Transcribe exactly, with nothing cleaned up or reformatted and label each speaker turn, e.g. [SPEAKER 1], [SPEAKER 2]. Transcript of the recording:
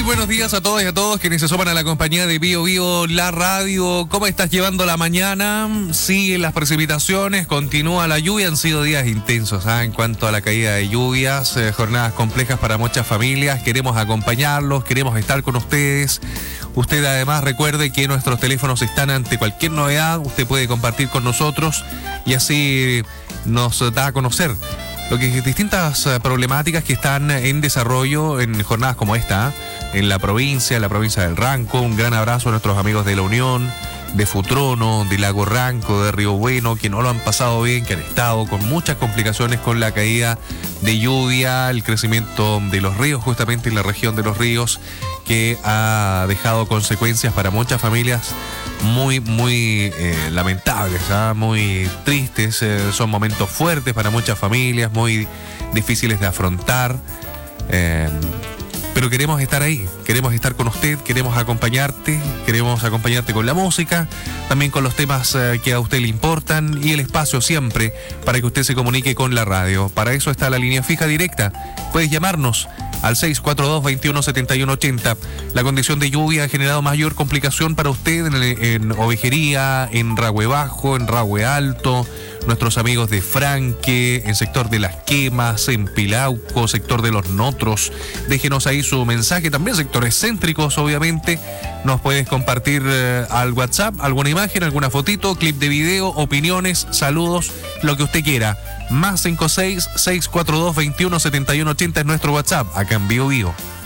[SPEAKER 1] buenos días a todos y a todos quienes se suman a la compañía de Bio Bio, la radio. ¿Cómo estás llevando la mañana? Siguen las precipitaciones, continúa la lluvia. Han sido días intensos ¿eh? en cuanto a la caída de lluvias, eh, jornadas complejas para muchas familias. Queremos acompañarlos, queremos estar con ustedes. Usted además recuerde que nuestros teléfonos están ante cualquier novedad. Usted puede compartir con nosotros y así nos da a conocer lo que distintas problemáticas que están en desarrollo en jornadas como esta, en la provincia, en la provincia del Ranco. Un gran abrazo a nuestros amigos de La Unión, de Futrono, de Lago Ranco, de Río Bueno, que no lo han pasado bien, que han estado con muchas complicaciones con la caída de lluvia, el crecimiento de los ríos, justamente en la región de los ríos, que ha dejado consecuencias para muchas familias muy, muy eh, lamentables, ¿eh? muy tristes. Eh, son momentos fuertes para muchas familias, muy difíciles de afrontar. Eh, pero queremos estar ahí, queremos estar con usted, queremos acompañarte, queremos acompañarte con la música, también con los temas eh, que a usted le importan y el espacio siempre para que usted se comunique con la radio. Para eso está la línea fija directa. Puedes llamarnos al seis cuatro dos, veintiuno, setenta y uno ochenta. La condición de lluvia ha generado mayor complicación para usted en, en Ovejería, en Rahue Bajo, en Rahue Alto, nuestros amigos de Franque, en sector de Las Quemas, en Pilauco, sector de Los Notros. Déjenos ahí su mensaje, también sectores céntricos, obviamente. Nos puedes compartir eh, al WhatsApp alguna imagen, alguna fotito, clip de video, opiniones, saludos, lo que usted quiera. Más cinco seis, seis cuatro dos, veintiuno, setenta y uno ochenta es nuestro WhatsApp, acá en Bio Bio.